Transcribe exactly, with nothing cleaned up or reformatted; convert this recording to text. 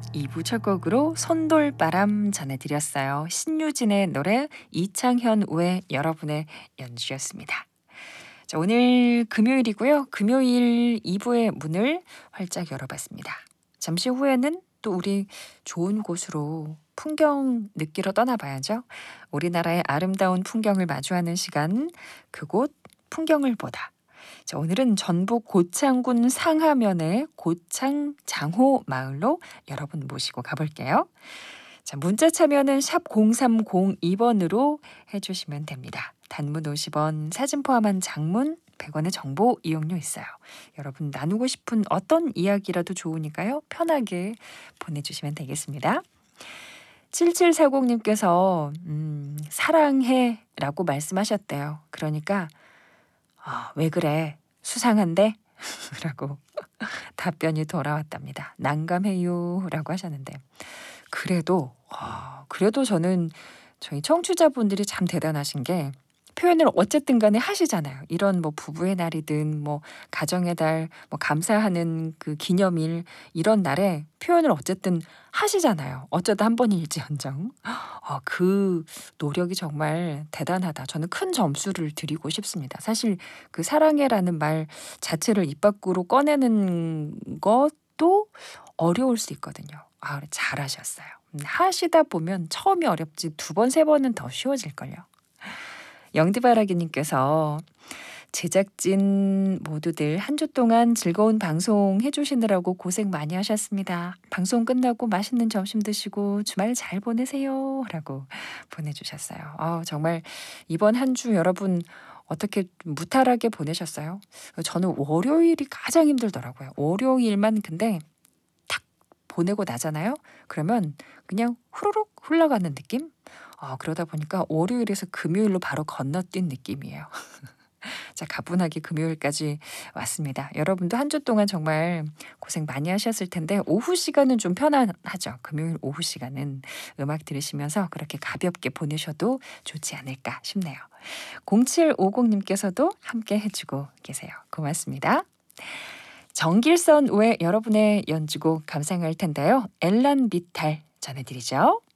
이 부 첫 곡으로 손돌바람 전해드렸어요. 신유진의 노래, 이창현 우의 여러분의 연주였습니다. 자, 오늘 금요일이고요. 금요일 이 부의 문을 활짝 열어봤습니다. 잠시 후에는 또 우리 좋은 곳으로 풍경 느끼러 떠나봐야죠. 우리나라의 아름다운 풍경을 마주하는 시간, 그곳 풍경을 보다. 자, 오늘은 전북 고창군 상하면의 고창 장호 마을로 여러분 모시고 가볼게요. 자, 문자 참여는 샵 공삼공이 번으로 해주시면 됩니다. 단문 오십 원, 사진 포함한 장문 백 원의 정보 이용료 있어요. 여러분 나누고 싶은 어떤 이야기라도 좋으니까요. 편하게 보내주시면 되겠습니다. 칠칠사공님께서 음, 사랑해 라고 말씀하셨대요. 그러니까 아, 왜 그래? 수상한데? 라고 답변이 돌아왔답니다. 난감해요 라고 하셨는데 그래도 와, 그래도 저는 저희 청취자분들이 참 대단하신 게 표현을 어쨌든 간에 하시잖아요. 이런 뭐 부부의 날이든 뭐 가정의 달, 뭐 감사하는 그 기념일 이런 날에 표현을 어쨌든 하시잖아요. 어쩌다 한 번일지언정. 어, 그 노력이 정말 대단하다. 저는 큰 점수를 드리고 싶습니다. 사실 그 사랑해라는 말 자체를 입 밖으로 꺼내는 것도 어려울 수 있거든요. 아, 잘하셨어요. 하시다 보면 처음이 어렵지 두 번, 세 번은 더 쉬워질걸요. 영디바라기님께서 제작진 모두들 한 주 동안 즐거운 방송 해주시느라고 고생 많이 하셨습니다. 방송 끝나고 맛있는 점심 드시고 주말 잘 보내세요 라고 보내주셨어요. 아, 정말 이번 한 주 여러분 어떻게 무탈하게 보내셨어요? 저는 월요일이 가장 힘들더라고요. 월요일만 근데 탁 보내고 나잖아요. 그러면 그냥 후루룩 흘러가는 느낌? 아, 그러다 보니까 월요일에서 금요일로 바로 건너뛴 느낌이에요. 자, 가뿐하게 금요일까지 왔습니다. 여러분도 한 주 동안 정말 고생 많이 하셨을 텐데 오후 시간은 좀 편안하죠. 금요일 오후 시간은 음악 들으시면서 그렇게 가볍게 보내셔도 좋지 않을까 싶네요. 공칠오공님께서도 함께 해주고 계세요. 고맙습니다. 정길선 외 여러분의 연주곡 감상할 텐데요. 엘란 비탈 전해드리죠.